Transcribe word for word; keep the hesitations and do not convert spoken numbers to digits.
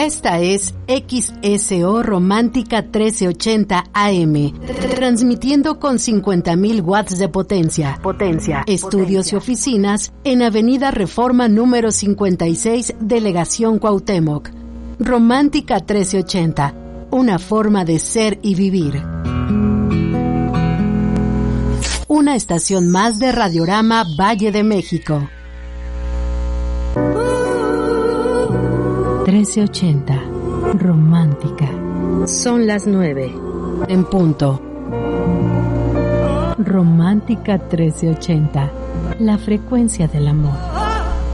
Esta es X S O Romántica trece ochenta A M, transmitiendo con cincuenta mil watts de potencia. Potencia. Estudios potencia. Y oficinas en Avenida Reforma número cincuenta y seis, Delegación Cuauhtémoc. Romántica trece ochenta, una forma de ser y vivir. Una estación más de Radiorama Valle de México. trece ochenta, romántica. Son las nueve. En punto. Romántica trece ochenta, la frecuencia del amor.